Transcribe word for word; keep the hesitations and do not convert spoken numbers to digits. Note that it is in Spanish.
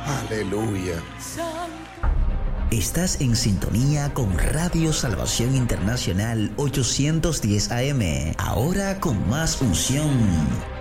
Aleluya. Estás en sintonía con Radio Salvación Internacional ochocientos diez A M. Ahora con más unción.